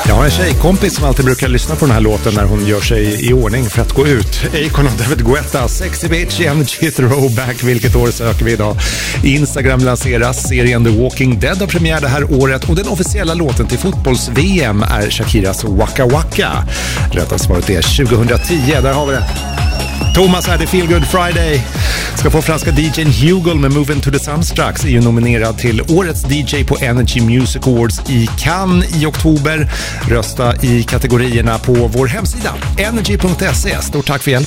Jag har en tjejkompis som alltid brukar lyssna på den här låten när hon gör sig i ordning för att gå ut. Akon och David Guetta, Sexy Bitch, Energy Throwback. Vilket år söker vi idag? Instagram lanseras, serien The Walking Dead har premiär det här året och den officiella låten till fotbolls-VM är Shakiras Waka Waka. Rätta svaret är 2010, där har vi det. Thomas är det Feel Good Friday. Ska få franska DJn Hugo med Move Into The Sun strax. Är ju nominerad till årets DJ på Energy Music Awards i Cannes i oktober. Rösta i kategorierna på vår hemsida energy.se. Stort tack för hjälp.